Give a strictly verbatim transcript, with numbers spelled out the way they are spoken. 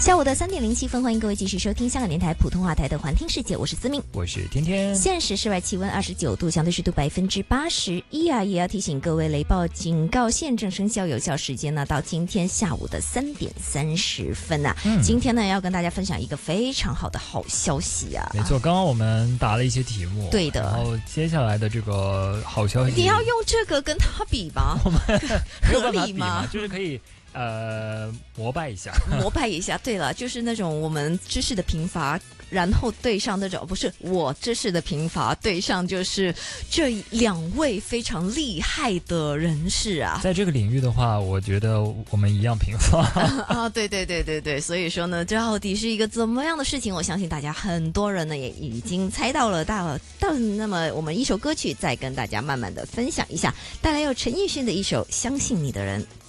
下午的三点零七分，欢迎各位继续收听香港电台普通话台的环听世界，我是思明， 我是天天。 现时室外气温二十九度，相对湿度百分之八十一啊！也要提醒各位，雷暴警告现正生效，有效时间呢到今天下午的三点三十分啊。嗯、今天呢要跟大家分享一个非常好的好消息啊！ 没错，刚刚我们答了一些题目， 对的。 然后接下来的这个好消息， 你要用这个跟他比吗？ 我们没有合办法理吗比嘛？就是可以。呃，膜拜一下， 膜拜一下。对了，就是那种我们知识的贫乏，然后对上那种不是我知识的贫乏，对上就是这两位非常厉害的人士啊。 在这个领域的话，我觉得我们一样贫乏啊。对对对对对，所以说呢，这到底是一个怎么样的事情？我相信大家很多人呢也已经猜到了。到到那么我们一首歌曲，再跟大家慢慢的分享一下，带来有陈奕迅的一首《相信你的人》。